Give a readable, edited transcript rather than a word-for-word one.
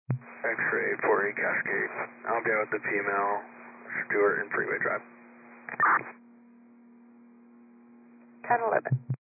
X-ray 48 Cascade. I'll be out with the PML, Stewart and Freeway Drive. 1011.